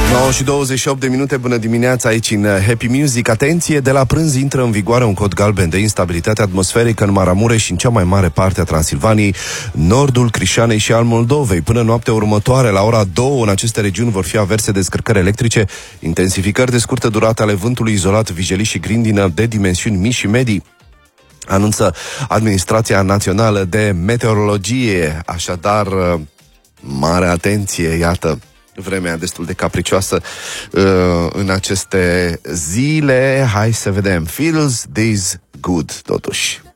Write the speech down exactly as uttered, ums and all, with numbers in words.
nouă și douăzeci și opt de minute, bună dimineața aici în Happy Music. Atenție, de la prânz intră în vigoare un cod galben de instabilitate atmosferică în Maramureș și în cea mai mare parte a Transilvaniei, nordul Crișanei și al Moldovei. Până noaptea următoare, la ora două, în aceste regiuni vor fi averse descărcări electrice, intensificări de scurtă durată ale vântului izolat, vijelii și grindină de dimensiuni mici și medii, anunță Administrația Națională de Meteorologie. Așadar, mare atenție, iată, vremea destul de capricioasă uh, în aceste zile. Hai să vedem. Feels this good, totuși.